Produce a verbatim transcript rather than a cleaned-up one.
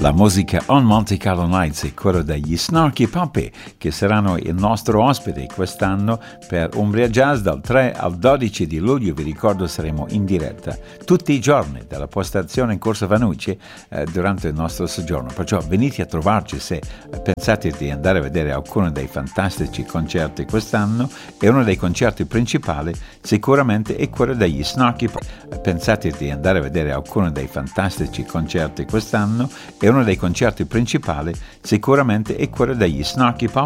La musica On Monte Carlo Nights è quella degli Snarky Puppy, che saranno il nostro ospite quest'anno per Umbria Jazz dal tre al dodici di luglio. Vi ricordo saremo in diretta tutti i giorni dalla postazione in Corso Vanucci eh, durante il nostro soggiorno, perciò venite a trovarci se pensate di andare a vedere alcuni dei fantastici concerti quest'anno, e uno dei concerti principali sicuramente è quello degli Snarky Puppy. Pensate di andare a vedere alcuni dei fantastici concerti quest'anno, e uno dei concerti principali sicuramente è quello degli Snarky Puppy.